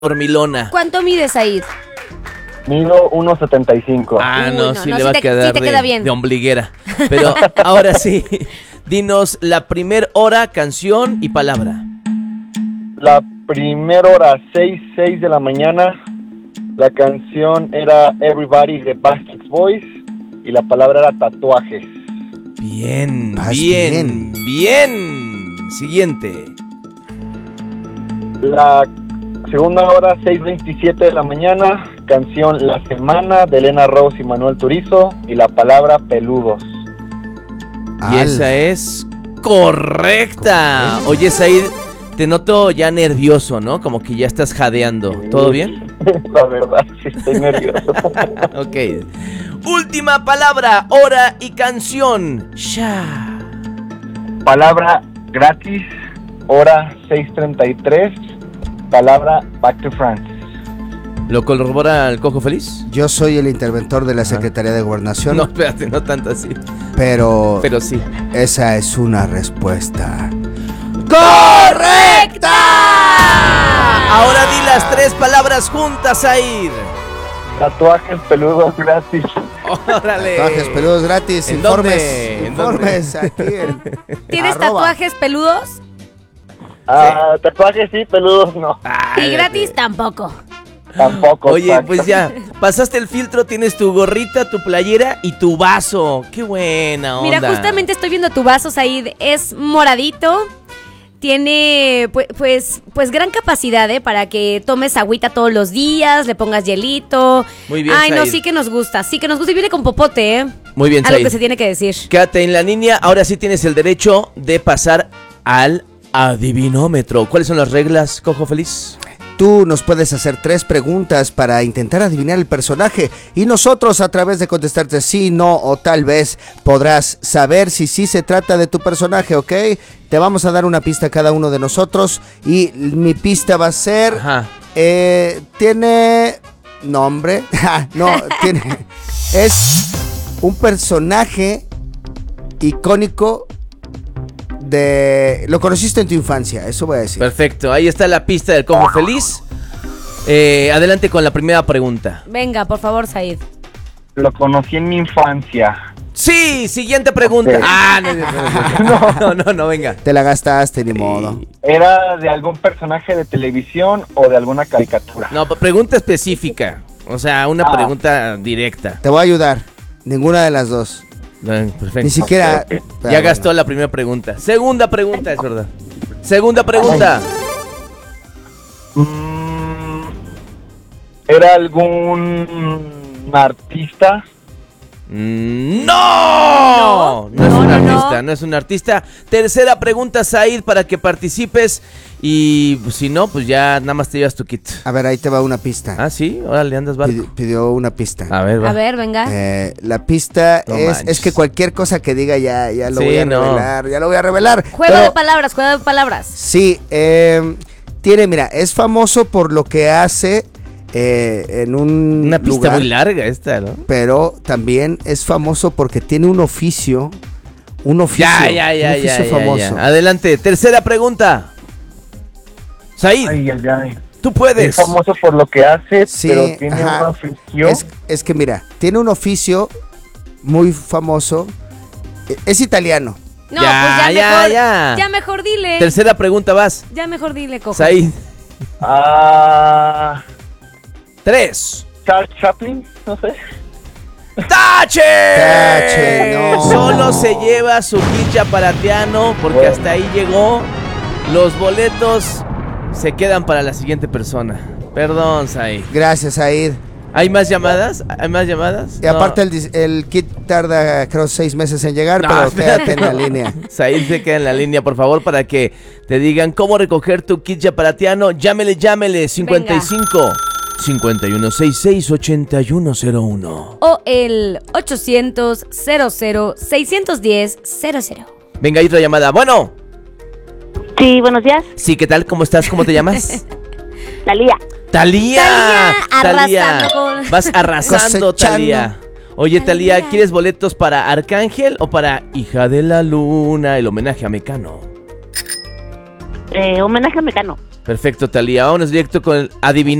dormilona. ¿Cuánto mides, Said? Mido 1.75. No, sí le va a quedar sí te queda bien. de ombliguera. Pero ahora sí, dinos la primer hora, canción y palabra. La primera hora, 6 de la mañana. La canción era Everybody de Backstreet Boys y la palabra era tatuajes. Bien. Siguiente. La segunda hora, 6:27 de la mañana. Canción La Semana de Elena Rose y Manuel Turizo y la palabra peludos. Y esa es correcta. Oye, Said, te noto ya nervioso, ¿no? Como que ya estás jadeando. ¿Todo bien? La verdad, sí estoy nervioso. Ok. Última palabra, hora y canción. Ya. Palabra gratis, hora 6:33. Palabra Back to France. ¿Lo corrobora el Cojo Feliz? Yo soy el interventor de la Secretaría de Gobernación. No, espérate, no tanto así. Pero sí. Esa es una respuesta ¡correcta! Ahora di las 3 palabras juntas, Said. Tatuajes peludos gratis. ¡Órale! Tatuajes peludos gratis. ¿En Informes. dónde? Informes aquí en ¿Tienes @ tatuajes peludos? Tatuajes sí, peludos no. Y gratis tampoco. Tampoco. Oye, exacto. pues ya, pasaste el filtro, tienes tu gorrita, tu playera y tu vaso. ¡Qué buena onda! Mira, justamente estoy viendo tu vaso, Said. Es moradito. Tiene, pues gran capacidad, para que tomes agüita todos los días, le pongas hielito. Muy bien, Ay, no, Said. sí que nos gusta. Y viene con popote, Muy bien, Algo Said. que se tiene que decir. Quédate en la línea, ahora sí tienes el derecho de pasar al adivinómetro. ¿Cuáles son las reglas, Cojo Feliz? Tú nos puedes hacer 3 preguntas para intentar adivinar el personaje y nosotros, a través de contestarte sí, no o tal vez, podrás saber si sí se trata de tu personaje, ¿ok? Te vamos a dar una pista a cada uno de nosotros y mi pista va a ser... Ajá. Tiene nombre. No, tiene... Es un personaje icónico lo conociste en tu infancia, eso voy a decir. Perfecto, ahí está la pista del Cojo Feliz. Adelante con la primera pregunta. Venga, por favor, Said. Lo conocí en mi infancia. Sí, siguiente pregunta. Okay. No, venga. Te la gastaste, ni modo. ¿Era de algún personaje de televisión o de alguna caricatura? No, pregunta específica. O sea, una pregunta directa. Te voy a ayudar. Ninguna de las dos. Perfecto. Ni siquiera... Ya gastó la primera pregunta. Segunda pregunta, es verdad. Segunda pregunta. ¿Era algún artista? ¡No! No es un artista. Tercera pregunta, Said, para que participes. Y si no, pues ya nada más te llevas tu kit. A ver, ahí te va una pista. Ah, sí, órale, andas barco. Pidió una pista. A ver, va. A ver, venga. La pista No es manches. que cualquier cosa que diga ya lo Sí, voy a no. revelar. Ya lo voy a revelar. Juego de palabras. Sí, mira, es famoso por lo que hace en Una pista lugar, muy larga esta, ¿no? pero también es famoso porque tiene un oficio Ya. famoso. Adelante, tercera pregunta. Said, Ay. tú puedes. Es famoso por lo que hace, Sí, pero tiene ajá. una afición. Es que mira, tiene un oficio muy famoso. Es italiano. No, Ya, pues ya. ya mejor dile. Tercera pregunta, vas. Ya mejor dile, Cojo. Said. 3. Charles Chaplin, no sé. ¡Tache! ¡Tache! No. Solo se lleva su kit chaparatiano porque hasta ahí llegó. Los boletos se quedan para la siguiente persona. Perdón, Said. Gracias, Said. ¿Hay más llamadas? Y aparte el kit tarda, creo, 6 meses en llegar, No, pero espérate, quédate en la línea. Said se queda en la línea, por favor, para que te digan cómo recoger tu kit chaparatiano. Llámele, 55 5166 8101. O el 800 00 610 00. Venga, hay otra llamada. Bueno. Sí, buenos días. Sí, ¿qué tal? ¿Cómo estás? ¿Cómo te llamas? Talía. ¡Talía! Arrasando con- Vas arrasando, Cosechando. Talía. Oye, Talía, ¿quieres boletos para Arcángel o para Hija de la Luna? El homenaje a Mecano. Homenaje a Mecano. Perfecto, Talía. Vámonos directo con el adivinanza.